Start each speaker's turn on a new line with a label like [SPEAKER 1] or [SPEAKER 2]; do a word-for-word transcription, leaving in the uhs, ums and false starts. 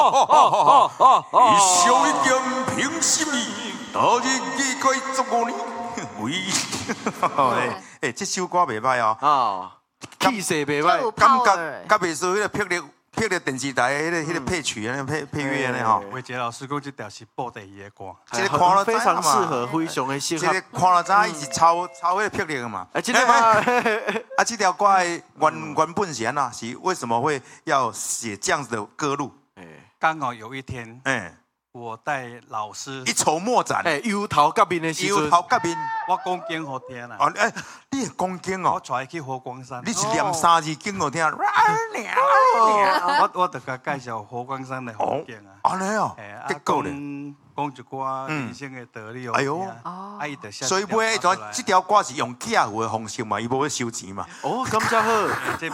[SPEAKER 1] 哦哦哦哦！一笑一剑平心意，大日已过十五年。喂，哎，这首歌袂歹哦。
[SPEAKER 2] 啊，气势袂歹，
[SPEAKER 1] 感觉甲袂输迄个霹雳霹雳电视台迄个迄个配曲啊，配配乐安尼吼。
[SPEAKER 3] 伟杰老师讲这条是布袋戏的歌，
[SPEAKER 1] 这个看了
[SPEAKER 2] 非常适合，非常的适合。
[SPEAKER 1] 这个看了知伊是抄抄迄个霹雳的嘛。
[SPEAKER 2] 哎，真的吗？
[SPEAKER 1] 啊，这条歌的原原本是安怎？是为什么会要写这样子的歌路？
[SPEAKER 3] 哎，刚好有一天，
[SPEAKER 1] 哎。
[SPEAKER 3] 我带老师
[SPEAKER 1] 一筹莫展，
[SPEAKER 2] 哎，忧头革面的时阵，
[SPEAKER 1] 忧头革面，
[SPEAKER 3] 我讲经好听啦。
[SPEAKER 1] 哦，哎，你会讲经哦？
[SPEAKER 3] 我带去佛光山，
[SPEAKER 1] 你是念三字经好听？
[SPEAKER 3] 我我就甲介绍佛光山的风景啊。
[SPEAKER 1] 安尼哦，结果咧，
[SPEAKER 3] 讲一寡人生的道理哦。
[SPEAKER 1] 哎呦，
[SPEAKER 3] 啊，伊就写。
[SPEAKER 1] 所以尾迄段这条歌是用客户的方式嘛，伊无去收钱嘛。
[SPEAKER 2] 哦，咁才好。